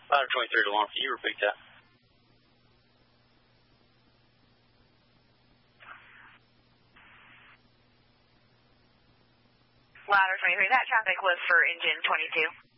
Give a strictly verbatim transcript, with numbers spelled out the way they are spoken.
Ladder twenty-three to one, can you repeat that? Ladder twenty-three, that traffic was for engine twenty-two.